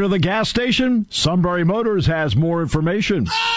to the gas station? Sunbury Motors has more information.